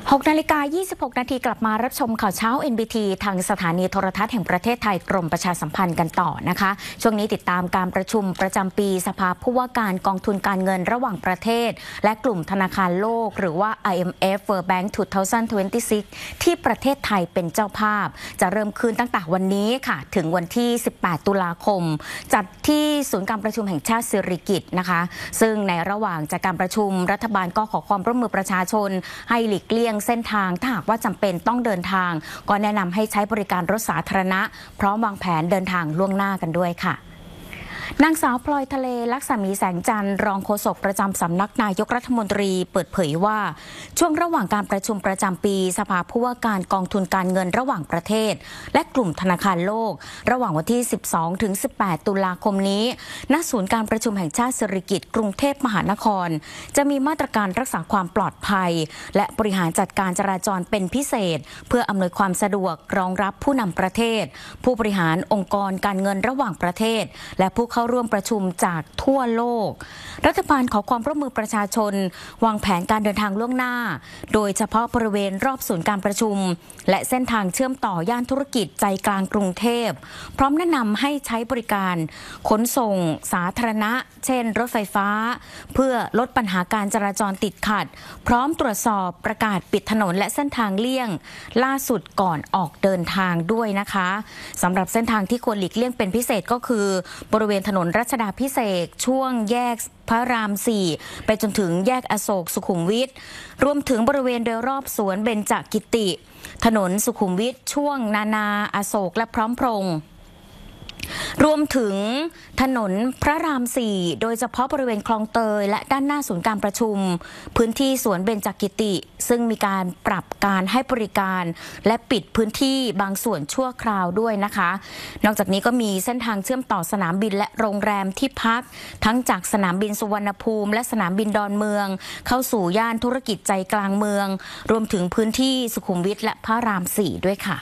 6:26 นาทีกลับมารับชมข่าวเช้า NBT ทางสถานีโทรทัศน์แห่งประเทศไทยกรมประชาสัมพันธ์กันต่อนะคะช่วงนี้ติดตามการประชุมประจำปีสภาผู้ว่าการกองทุนการเงินระหว่างประเทศและกลุ่มธนาคารโลกหรือว่า IMF World Bank 2026 ที่ประเทศไทยเป็นเจ้าภาพจะเริ่มขึ้นตั้งแต่วันนี้ค่ะถึงวันที่ 18 ตุลาคมจัดที่ศูนย์การประชุมแห่งชาติสิริกิติ์นะคะซึ่งในระหว่างจัดการประชุมรัฐบาลก็ขอความร่วมมือประชาชนให้หลีกเลี่ยงเส้นทางถ้าหากว่าจำเป็นต้องเดินทางก็แนะนำให้ใช้บริการรถสาธารณะพร้อมวางแผนเดินทางล่วงหน้ากันด้วยค่ะนางสาวพลอยทะเลลักษมีแสงจันทร์รองโฆษกประจำสำนักนายกรัฐมนตรีเปิดเผยว่าช่วงระหว่างการประชุมประจำปีสภาผู้ว่าการกองทุนการเงินระหว่างประเทศและกลุ่มธนาคารโลกระหว่างวันที่ 12 ถึง 18 ตุลาคมนี้ณศูนย์การประชุมแห่งชาติสิริกิติ์กรุงเทพมหานครจะมีมาตรการรักษาความปลอดภัยและบริหารจัดการจราจรเป็นพิเศษเพื่ออำนวยความสะดวกรองรับผู้นำประเทศผู้บริหารองค์กรการเงินระหว่างประเทศและผู้เข้าร่วมประชุมจากทั่วโลกรัฐบาลขอความร่วมมือประชาชนวางแผนการเดินทางล่วงหน้าโดยเฉพาะบริเวณรอบศูนย์การประชุมและเส้นทางเชื่อมต่อย่านธุรกิจใจกลางกรุงเทพพร้อมแนะนำให้ใช้บริการขนส่งสาธารณะเช่นรถไฟฟ้าเพื่อลดปัญหาการจราจรติดขัดพร้อมตรวจสอบประกาศปิดถนนและเส้นทางเลี่ยงล่าสุดก่อนออกเดินทางด้วยนะคะสำหรับเส้นทางที่ควรหลีกเลี่ยงเป็นพิเศษก็คือบริเวณถนนรัชดาพิเศษช่วงแยกพระราม 4ไปจนถึงแยกอโศกสุขุมวิทรวมถึงบริเวณโดยรอบสวนเบญจกิติถนนสุขุมวิทช่วงนานาอโศกและพร้อมพงษ์รวมถึงถนนพระราม 4โดยเฉพาะบริเวณคลองเตยและด้านหน้าศูนย์การประชุมพื้นที่สวนเบญจกิติซึ่งมีการปรับการให้บริการและปิดพื้นที่บางส่วนชั่วคราวด้วยนะคะนอกจากนี้ก็มีเส้นทางเชื่อมต่อสนามบินและโรงแรมที่พักทั้งจากสนามบินสุวรรณภูมิและสนามบินดอนเมืองเข้าสู่ย่านธุรกิจใจกลางเมืองรวมถึงพื้นที่สุขุมวิทและพระราม 4ด้วยค่ะ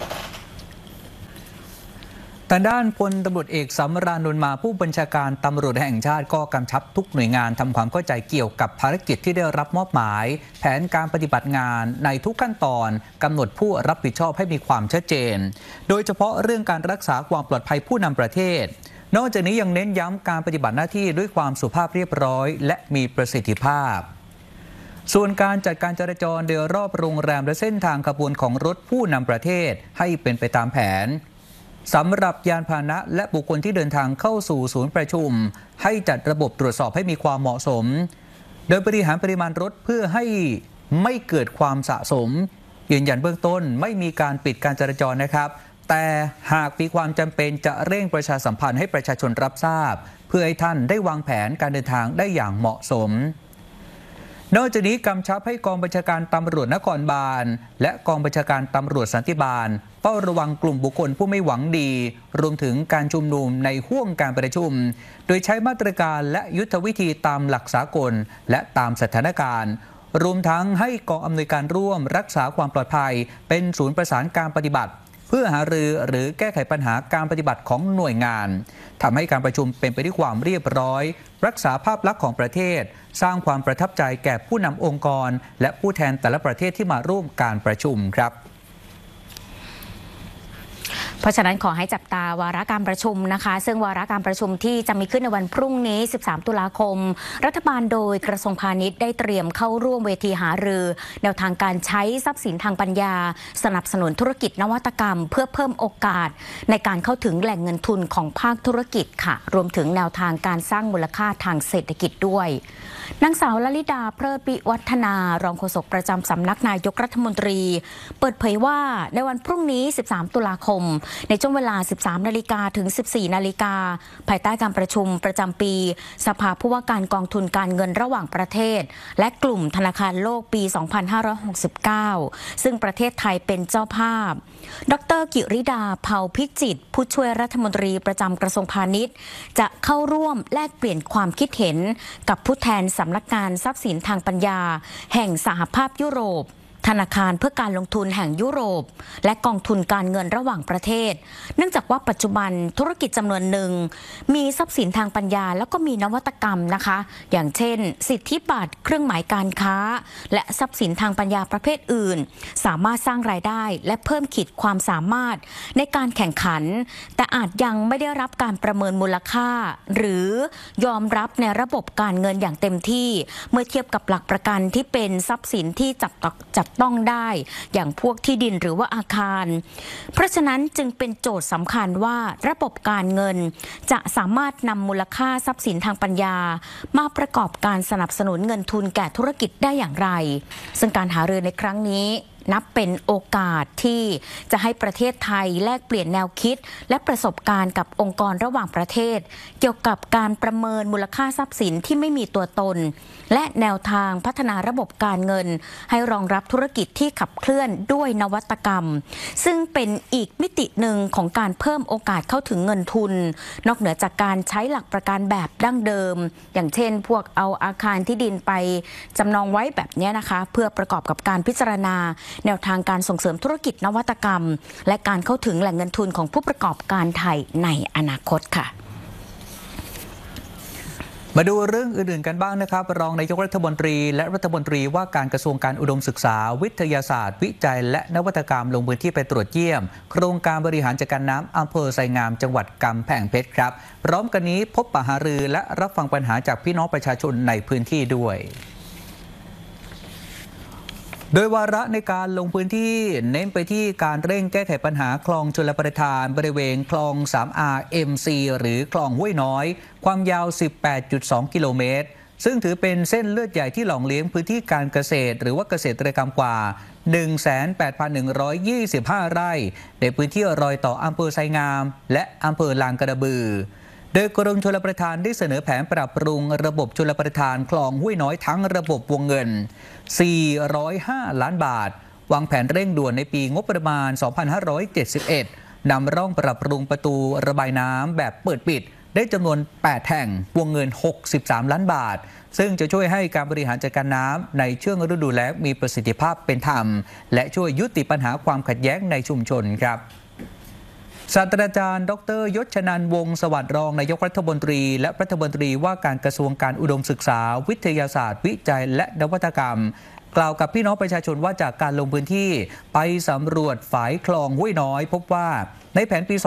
ทางด้านพลตำรวจเอกสำราญ นวลมาผู้บัญชาการตำรวจแห่งชาติก็กำชับทุกหน่วยงานทำความเข้าใจเกี่ยวกับภารกิจที่ได้รับมอบหมายแผนการปฏิบัติงานในทุกขั้นตอนกำหนดผู้รับผิดชอบให้มีความชัดเจนโดยเฉพาะเรื่องการรักษาความปลอดภัยผู้นำประเทศนอกจากนี้ยังเน้นย้ำการปฏิบัติหน้าที่ด้วยความสุภาพเรียบร้อยและมีประสิทธิภาพส่วนการจัดการจราจรโดยรอบโรงแรมและเส้นทางขบวนของรถผู้นำประเทศให้เป็นไปตามแผนสำหรับยานพาหนะและบุคคลที่เดินทางเข้าสู่ศูนย์ประชุมให้จัดระบบตรวจสอบให้มีความเหมาะสมโดยบริหารปริมาณรถเพื่อให้ไม่เกิดความสะสมยืนยันเบื้องต้นไม่มีการปิดการจราจรนะครับแต่หากมีความจำเป็นจะเร่งประชาสัมพันธ์ให้ประชาชนรับทราบเพื่อให้ท่านได้วางแผนการเดินทางได้อย่างเหมาะสมนอกจากนี้กำชับให้กองบัญชาการตำรวจนครบาลและกองบัญชาการตำรวจสันติบาลเฝ้าระวังกลุ่มบุคคลผู้ไม่หวังดีรวมถึงการชุมนุมในห้วงการประชุมโดยใช้มาตรการและยุทธวิธีตามหลักสากลและตามสถานการณ์รวมทั้งให้กองอำนวยการร่วมรักษาความปลอดภัยเป็นศูนย์ประสานการปฏิบัติเพื่อหารือหรือแก้ไขปัญหาการปฏิบัติของหน่วยงานทำให้การประชุมเป็นไปด้วยความเรียบร้อยรักษาภาพลักษณ์ของประเทศสร้างความประทับใจแก่ผู้นำองค์กรและผู้แทนแต่ละประเทศที่มาร่วมการประชุมครับเพราะฉะนั้นขอให้จับตาวาระการประชุมนะคะซึ่งวาระการประชุมที่จะมีขึ้นในวันพรุ่งนี้ 13 ตุลาคมรัฐบาลโดยกระทรวงพาณิชย์ได้เตรียมเข้าร่วมเวทีหารือแนวทางการใช้ทรัพย์สินทางปัญญาสนับสนุนธุรกิจนวัตกรรมเพื่อเพิ่มโอกาสในการเข้าถึงแหล่งเงินทุนของภาคธุรกิจค่ะรวมถึงแนวทางการสร้างมูลค่าทางเศรษฐกิจด้วยนางสาวลลิดาเพลิดวิวัฒนารองโฆษกประจำสำนักนายกรัฐมนตรีเปิดเผยว่าในวันพรุ่งนี้ 13 ตุลาคมในช่วงเวลา 13 นาฬิกาถึง 14 นาฬิกาภายใต้การประชุมประจำปีสภาผู้ว่าการกองทุนการเงินระหว่างประเทศและกลุ่มธนาคารโลกปี 2569 ซึ่งประเทศไทยเป็นเจ้าภาพดร.กิริดาเผ่าพิจิตรผู้ช่วยรัฐมนตรีประจำกระทรวงพาณิชย์จะเข้าร่วมแลกเปลี่ยนความคิดเห็นกับผู้แทนสำนักงานทรัพย์สินทางปัญญาแห่งสหภาพยุโรปธนาคารเพื่อการลงทุนแห่งยุโรปและกองทุนการเงินระหว่างประเทศเนื่องจากว่าปัจจุบันธุรกิจจำนวนหนึ่งมีทรัพย์สินทางปัญญาแล้วก็มีนวัตกรรมนะคะอย่างเช่นสิทธิบัตรเครื่องหมายการค้าและทรัพย์สินทางปัญญาประเภทอื่นสามารถสร้างรายได้และเพิ่มขีดความสามารถในการแข่งขันแต่อาจยังไม่ได้รับการประเมินมูลค่าหรือยอมรับในระบบการเงินอย่างเต็มที่เมื่อเทียบกับหลักประกันที่เป็นทรัพย์สินที่จับต้องได้อย่างพวกที่ดินหรือว่าอาคารเพราะฉะนั้นจึงเป็นโจทย์สำคัญว่าระบบการเงินจะสามารถนำมูลค่าทรัพย์สินทางปัญญามาประกอบการสนับสนุนเงินทุนแก่ธุรกิจได้อย่างไรซึ่งการหารือในครั้งนี้นับเป็นโอกาสที่จะให้ประเทศไทยแลกเปลี่ยนแนวคิดและประสบการณ์กับองค์กรระหว่างประเทศเกี่ยวกับการประเมินมูลค่าทรัพย์สินที่ไม่มีตัวตนและแนวทางพัฒนาระบบการเงินให้รองรับธุรกิจที่ขับเคลื่อนด้วยนวัตกรรมซึ่งเป็นอีกมิติหนึ่งของการเพิ่มโอกาสเข้าถึงเงินทุนนอกเหนือจากการใช้หลักประกันแบบดั้งเดิมอย่างเช่นพวกเอาอาคารที่ดินไปจำนองไว้แบบนี้นะคะเพื่อประกอบกับการพิจารณาแนวทางการส่งเสริมธุรกิจนวัตกรรมและการเข้าถึงแหล่งเงินทุนของผู้ประกอบการไทยในอนาคตค่ะมาดูเรื่องอื่นๆกันบ้างนะครับรองนายกรัฐมนตรีและรัฐมนตรีว่าการกระทรวงการอุดมศึกษาวิทยาศาสตร์วิจัยและนวัตกรรมลงพื้นที่ไปตรวจเยี่ยมโครงการบริหารจัดการน้ำอำเภอไซงามจังหวัดกำแพงเพชรครับพร้อมกันนี้พบปะหารือและรับฟังปัญหาจากพี่น้องประชาชนในพื้นที่ด้วยโดยวาระในการลงพื้นที่เน้นไปที่การเร่งแก้ไขปัญหาคลองชลประทานบริเวณคลอง 3R-MC หรือคลองห้วยน้อยความยาว 18.2 กิโลเมตรซึ่งถือเป็นเส้นเลือดใหญ่ที่หล่อเลี้ยงพื้นที่การเกษตรหรือว่าเกษตรกรรมกว่า 18,125 ไร่ในพื้นที่รอยต่ออำเภอไซงามและอำเภอลานกระบือโดยกรมชลประทานได้เสนอแผนปรับปรุงระบบชลประทานคลองห้วยน้อยทั้งระบบวงเงิน405 ล้านบาทวางแผนเร่งด่วนในปีงบประมาณ 2571 นำร่องปรับปรุงประตูระบายน้ำแบบเปิดปิดได้จำนวน 8 แห่งวงเงิน 63 ล้านบาทซึ่งจะช่วยให้การบริหารจัดการน้ำในช่วงฤดูแล้งมีประสิทธิภาพเป็นธรรมและช่วยยุติปัญหาความขัดแย้งในชุมชนครับศาสตราจารย์ดร.ยศชนันท์วงศ์สวัสดิ์รองนายกรัฐมนตรีและรัฐมนตรีว่าการกระทรวงการอุดมศึกษาวิทยาศาสตร์วิจัยและนวัตกรรมกล่าวกับพี่น้องประชาชนว่าจากการลงพื้นที่ไปสำรวจฝายคลองห้วยน้อยพบว่าในแผนปี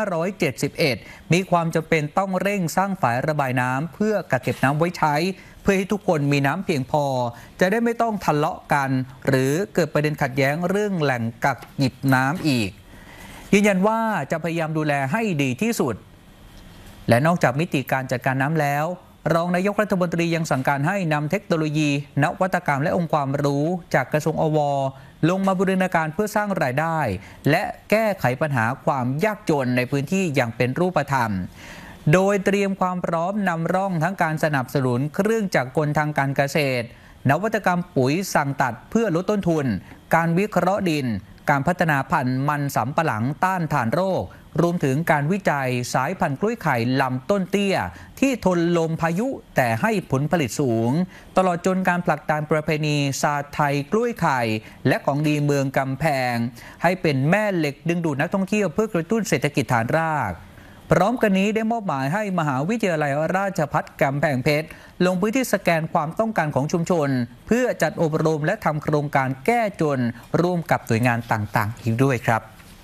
2571 มีความจำเป็นต้องเร่งสร้างฝายระบายน้ำเพื่อกักเก็บน้ำไว้ใช้เพื่อให้ทุกคนมีน้ำเพียงพอจะได้ไม่ต้องทะเลาะกันหรือเกิดประเด็นขัดแย้งเรื่องแหล่งกักเก็บน้ำอีกยืนยันว่าจะพยายามดูแลให้ดีที่สุดและนอกจากมิติการจัดการน้ำแล้วรองนายกรัฐมนตรียังสั่งการให้นำเทคโนโลยีนวัตกรรมและองค์ความรู้จากกระทรวงอว.ลงมาบูรณาการเพื่อสร้างรายได้และแก้ไขปัญหาความยากจนในพื้นที่อย่างเป็นรูปธรรมโดยเตรียมความพร้อมนำร่องทั้งการสนับสนุนเครื่องจักรกลทางการเกษตรนวัตกรรมปุ๋ยสั่งตัดเพื่อลดต้นทุนการวิเคราะห์ดินการพัฒนาพันธุ์มันสำปะหลังต้านทานโรครวมถึงการวิจัยสายพันธุ์กล้วยไข่ลำต้นเตี้ยที่ทนลมพายุแต่ให้ผลผลิตสูงตลอดจนการผลักดันประเพณีศาสตร์ไทยกล้วยไข่และของดีเมืองกำแพงให้เป็นแม่เหล็กดึงดูดนักท่องเที่ยวเพื่อกระตุ้นเศรษฐกิจฐานรากพร้อมกันนี้ได้มอบหมายให้มหาวิทยาลัยราชภัฏกำแพงเพชรลงพื้นที่สแกนความต้องการของชุมชนเพื่อจัดอบรมและทำโครงการแก้จนร่วมกับหน่วยงานต่างๆอีกด้วยครับ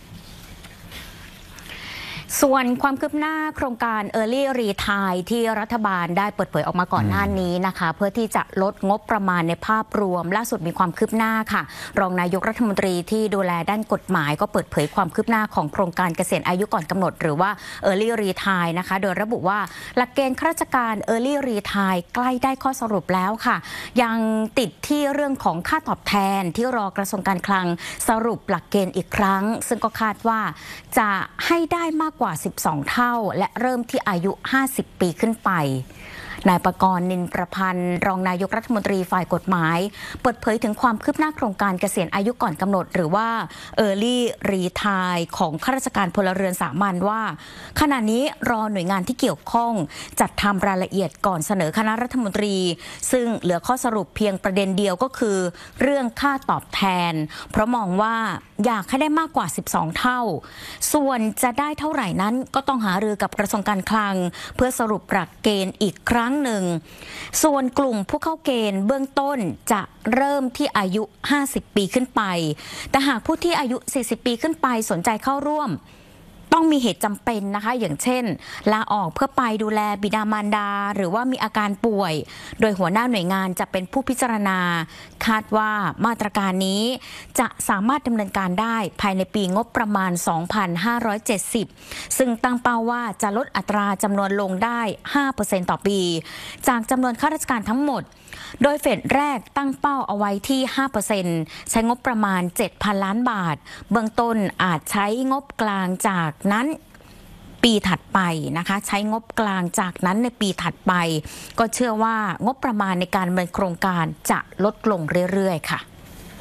ส่วนความคืบหน้าโครงการ Early Retire ที่รัฐบาลได้เปิดเผยออกมาก่อนหน้านี้นะคะเพื่อที่จะลดงบประมาณในภาพรวมล่าสุดมีความคืบหน้าค่ะรองนายกรัฐมนตรีที่ดูแลด้านกฎหมายก็เปิดเผยความคืบหน้าของโครงการเกษียณอายุก่อนกำหนดหรือว่า Early Retire นะคะโดยระบุว่าหลักเกณฑ์ข้าราชการ Early Retire ใกล้ได้ข้อสรุปแล้วค่ะยังติดที่เรื่องของค่าตอบแทนที่รอกระทรวงการคลังสรุปหลักเกณฑ์อีกครั้งซึ่งก็คาดว่าจะให้ได้มากกว่า12 เท่าและเริ่มที่อายุ50 ปีขึ้นไปนายประกรณ์ นินประพันธ์รองนายกรัฐมนตรีฝ่ายกฎหมายเปิดเผยถึงความคืบหน้าโครงการเกษียณอายุก่อนกำหนดหรือว่า Early Retire ของข้าราชการพลเรือนสามัญว่าขณะนี้รอหน่วยงานที่เกี่ยวข้องจัดทำรายละเอียดก่อนเสนอคณะรัฐมนตรีซึ่งเหลือข้อสรุปเพียงประเด็นเดียวก็คือเรื่องค่าตอบแทนเพราะมองว่าอยากให้ได้มากกว่า12เท่าส่วนจะได้เท่าไหร่นั้นก็ต้องหารือกับกระทรวงการคลังเพื่อสรุปหลักเกณฑ์อีกครั้งหนึ่งส่วนกลุ่มผู้เข้าเกณฑ์เบื้องต้นจะเริ่มที่อายุ50ปีขึ้นไปแต่หากผู้ที่อายุ40ปีขึ้นไปสนใจเข้าร่วมต้องมีเหตุจำเป็นนะคะอย่างเช่นลาออกเพื่อไปดูแลบิดามารดาหรือว่ามีอาการป่วยโดยหัวหน้าหน่วยงานจะเป็นผู้พิจารณาคาดว่ามาตรการนี้จะสามารถดำเนินการได้ภายในปีงบประมาณ 2570 ซึ่งตั้งเป้าว่าจะลดอัตราจำนวนลงได้ 5% ต่อปีจากจำนวนข้าราชการทั้งหมดโดยเฟสแรกตั้งเป้าเอาไว้ที่ 5% ใช้งบประมาณ 7,000 ล้านบาทเบื้องต้นอาจใช้งบกลางจากนั้นปีถัดไปนะคะใช้งบกลางจากนั้นในปีถัดไปก็เชื่อว่างบประมาณในการดำเนินโครงการจะลดลงเรื่อยๆค่ะ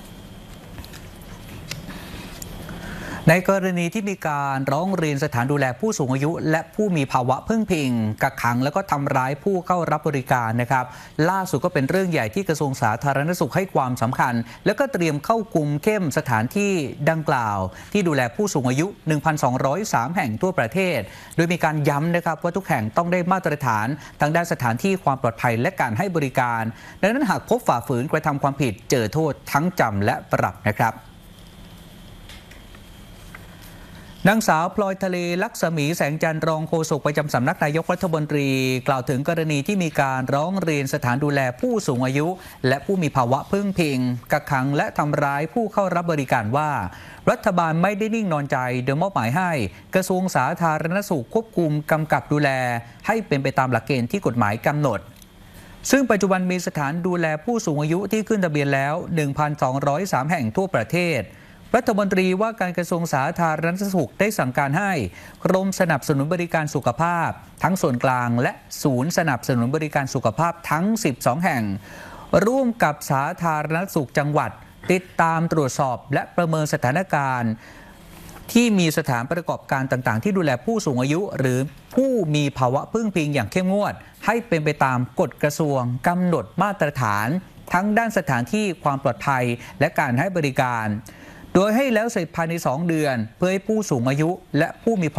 ในกรณีที่มีการร้องเรียนสถานดูแลผู้สูงอายุและผู้มีภาวะพึ่งพิงกักขังแล้วก็ทำร้ายผู้เข้ารับบริการนะครับล่าสุดก็เป็นเรื่องใหญ่ที่กระทรวงสาธารณสุขให้ความสำคัญแล้วก็เตรียมเข้าคุมเข้มสถานที่ดังกล่าวที่ดูแลผู้สูงอายุ 1,203 แห่งทั่วประเทศโดยมีการย้ำนะครับว่าทุกแห่งต้องได้มาตรฐานทางด้านสถานที่ความปลอดภัยและการให้บริการดังนั้นหากพบฝ่าฝืนกระทำความผิดเจอโทษทั้งจำและปรับนะครับนางสาวพลอยทะเลลักษมีแสงจันทร์รองโฆษกประจำสำนักนายกรัฐมนตรีกล่าวถึงกรณีที่มีการร้องเรียนสถานดูแลผู้สูงอายุและผู้มีภาวะพึ่งพิงกักขังและทำร้ายผู้เข้ารับบริการว่ารัฐบาลไม่ได้นิ่งนอนใจโดยมอบหมายให้กระทรวงสาธารณสุขควบคุมกำกับดูแลให้เป็นไปตามหลักเกณฑ์ที่กฎหมายกำหนดซึ่งปัจจุบันมีสถานดูแลผู้สูงอายุที่ขึ้นทะเบียนแล้ว 1,203 แห่งทั่วประเทศรัฐมนตรีว่าการกระทรวงสาธารณสุขได้สั่งการให้กรมสนับสนุนบริการสุขภาพทั้งส่วนกลางและศูนย์สนับสนุนบริการสุขภาพทั้ง12แห่งร่วมกับสาธารณสุขจังหวัดติดตามตรวจสอบและประเมินสถานการณ์ที่มีสถานประกอบการต่างๆที่ดูแลผู้สูงอายุหรือผู้มีภาวะพึ่งพิงอย่างเข้มงวดให้เป็นไปตามกฎกระทรวงกำหนดมาตรฐานทั้งด้านสถานที่ความปลอดภัยและการให้บริการโดยให้แล้วเสร็จภายใน2 เดือนเพื่อให้ผู้สูงอายุและผู้มี